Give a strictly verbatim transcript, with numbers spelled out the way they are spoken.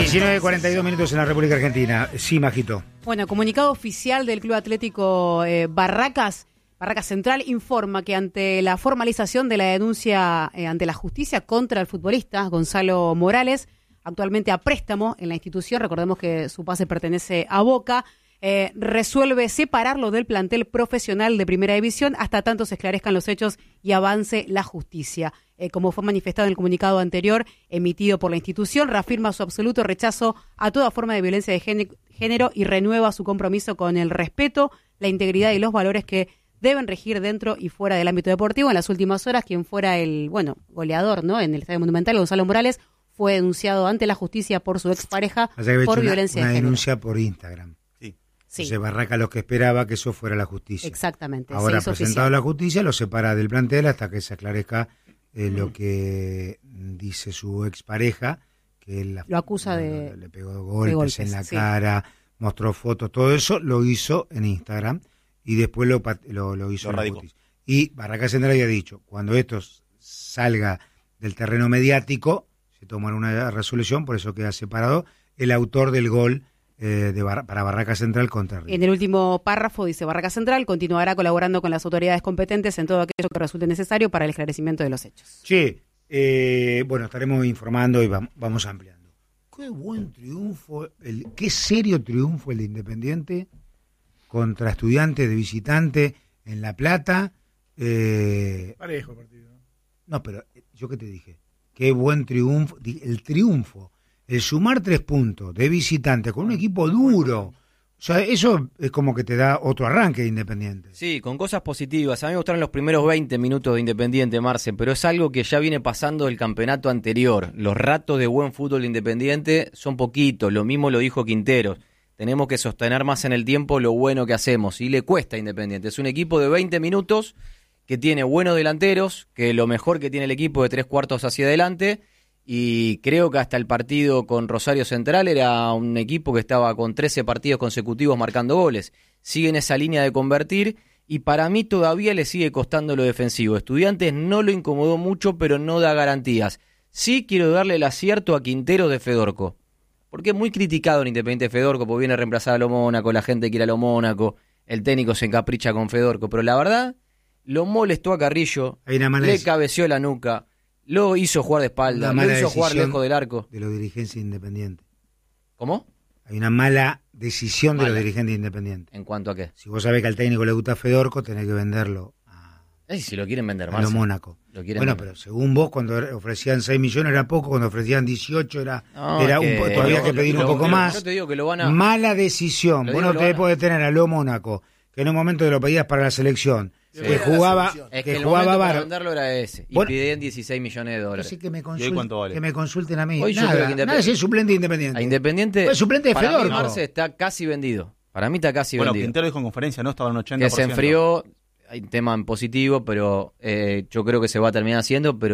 diecinueve cuarenta y dos minutos en la República Argentina. Sí, Majito. Bueno, comunicado oficial del Club Atlético eh, Barracas, Barracas Central informa que ante la formalización de la denuncia eh, ante la justicia contra el futbolista Gonzalo Morales, actualmente a préstamo en la institución, recordemos que su pase pertenece a Boca, eh, resuelve separarlo del plantel profesional de Primera División hasta tanto se esclarezcan los hechos y avance la justicia. Eh, como fue manifestado en el comunicado anterior emitido por la institución, reafirma su absoluto rechazo a toda forma de violencia de género y renueva su compromiso con el respeto, la integridad y los valores que deben regir dentro y fuera del ámbito deportivo. En las últimas horas, quien fuera el, bueno, goleador, ¿no?, en el Estadio Monumental, Gonzalo Morales, fue denunciado ante la justicia por su expareja o sea, por violencia una, una de género. Una denuncia por Instagram. Sí. Sí. Entonces Barraca lo que esperaba que eso fuera la justicia. Exactamente. Ahora presentado oficial. a la justicia, lo separa del plantel hasta que se aclarezca eh, mm. lo que dice su expareja, que él la, lo acusa lo, de... le pegó golpes, golpes en la sí. cara, mostró fotos, todo eso lo hizo en Instagram y después lo, lo, lo hizo lo en la justicia. Y Barraca Central había dicho, cuando esto salga del terreno mediático, se tomará una resolución, por eso queda separado el autor del gol eh, de Bar- para Barraca Central contra River. En el último párrafo dice, Barraca Central continuará colaborando con las autoridades competentes en todo aquello que resulte necesario para el esclarecimiento de los hechos. Sí, eh, bueno, estaremos informando y vamos, vamos ampliando. Qué buen triunfo, el, qué serio triunfo el de Independiente contra Estudiantes de visitante en La Plata. Eh, Parejo el partido. No, pero yo qué te dije, qué buen triunfo, el triunfo, el sumar tres puntos de visitante con un equipo duro. O sea, eso es como que te da otro arranque de Independiente. Sí, con cosas positivas. A mí me gustaron los primeros veinte minutos de Independiente, Marce, pero es algo que ya viene pasando del campeonato anterior. Los ratos de buen fútbol de Independiente son poquitos, lo mismo lo dijo Quinteros. Tenemos que sostener más en el tiempo lo bueno que hacemos, y le cuesta a Independiente. Es un equipo de veinte minutos que tiene buenos delanteros, que lo mejor que tiene el equipo de tres cuartos hacia adelante, y creo que hasta el partido con Rosario Central era un equipo que estaba con trece partidos consecutivos marcando goles. Sigue en esa línea de convertir, y para mí todavía le sigue costando lo defensivo. Estudiantes no lo incomodó mucho, pero no da garantías. Sí quiero darle el acierto a Quintero de Fedorco, porque es muy criticado en Independiente Fedorco, porque viene a reemplazar a lo Mónaco, la gente quiere a lo Mónaco, el técnico se encapricha con Fedorco, pero la verdad lo molestó a Carrillo, le es... cabeció la nuca, lo hizo jugar de espalda, lo hizo jugar lejos del arco. De los dirigentes independientes. ¿Cómo? Hay una mala decisión mala. de los dirigentes independientes. ¿En cuanto a qué? Si vos sabés que al técnico le gusta Fedorco, tenés que venderlo a, Ay, si lo quieren vender, a lo Mónaco. Lo bueno, vender. Pero según vos, cuando ofrecían seis millones era poco, cuando ofrecían dieciocho era, no, era que, un, todavía lo, que pedir lo, un poco lo, más. Yo te digo que lo van a... Mala decisión. Vos no te podés tener a lo Mónaco, que en un momento te lo pedías para la selección. Sí. Que jugaba, es que, que el jugaba momento bar... para venderlo era ese. Y bueno, pidían dieciséis millones de dólares. Así que me, consulten, cuánto vale? que me consulten a mí. Hoy nada, yo creo que nada, si es suplente Independiente. A Independiente. Pues suplente de para Fedorco. mí Marce está casi vendido. Para mí está casi bueno, vendido. Bueno, Quintero dijo en conferencia, ¿no? Estaba en ochenta por ciento. Que se enfrió. Hay un tema en positivo, pero eh, yo creo que se va a terminar haciendo. Pero